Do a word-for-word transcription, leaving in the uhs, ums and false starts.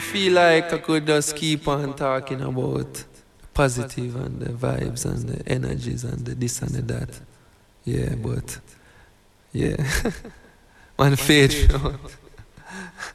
feel like I could just keep on talking about positive and the vibes and the energies and the this and the that. Yeah, but yeah, man, fade out.